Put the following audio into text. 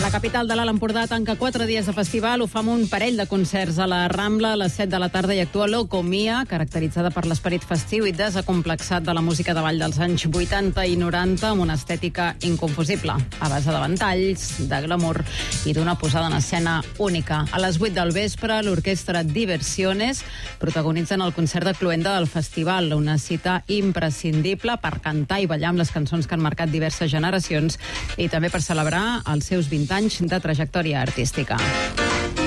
La capital de l'Alt Empordà tanca 4 dies de festival, ho fa amb un parell de concerts a la Rambla a les 7 de la tarda i actua Locomia, caracteritzada per l'esperit festiu i desacomplexat de la música de ball dels anys 80 i 90 amb una estètica inconfusible, a base de ventalls, de glamour i d'una posada en escena única. A les 8 del vespre, l'orquestra Diversiones protagonitzen el concert de cloenda del festival, una cita imprescindible per cantar i ballar amb les cançons que han marcat diverses generacions i també per celebrar els seus 20 anys de trajectòria artística.